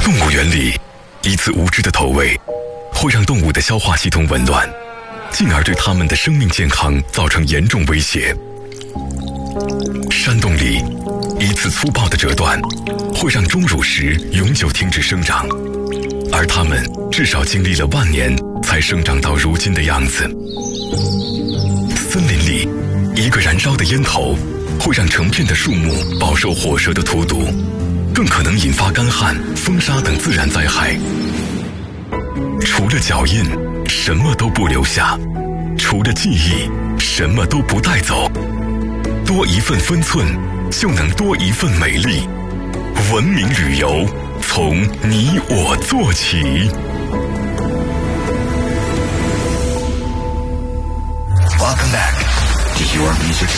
动物园里，一次无知的投喂会让动物的消化系统紊乱，进而对它们的生命健康造成严重威胁。山洞里，一次粗暴的折断会让钟乳石永久停止生长，而它们至少经历了万年才生长到如今的样子。森林里，一个燃烧的烟头会让成片的树木饱受火蛇的荼毒，更可能引发干旱、风沙等自然灾害。除了脚印，什么都不留下；除了记忆，什么都不带走。多一份分寸，就能多一份美丽。文明旅游，从你我做起。 Welcome back to your music